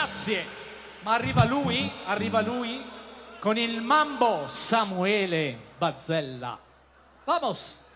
Grazie. Ma arriva lui con il mambo Samuele Bazzella. Vamos!